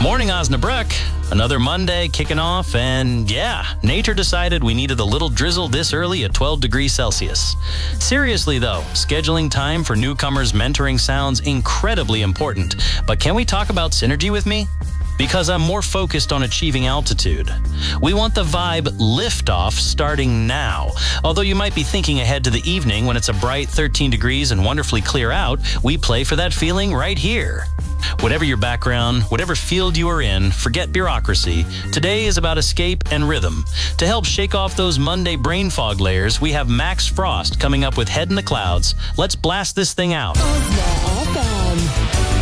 Morning, Osnabrück. Another Monday kicking off, and yeah, nature decided we needed a little drizzle this early at 12 degrees Celsius. Seriously though, scheduling time for newcomers mentoring sounds incredibly important, but can we talk about synergy with me? Because I'm more focused on achieving altitude. We want the vibe liftoff starting now. Although you might be thinking ahead to the evening when it's a bright 13 degrees and wonderfully clear out, we play for that feeling right here. Whatever your background, whatever field you are in, forget bureaucracy. Today is about escape and rhythm. To help shake off those Monday brain fog layers, we have Max Frost coming up with Head in the Clouds. Let's blast this thing out.